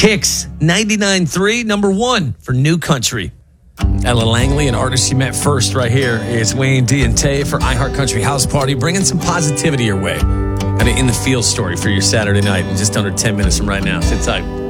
Kicks 99.3, number one for New Country. Ella Langley, an artist she met first right here, is Wayne D and Tay for iHeart Country House Party, bringing some positivity your way. Got an In the Field story for your Saturday night in just under 10 minutes from right now. Sit tight.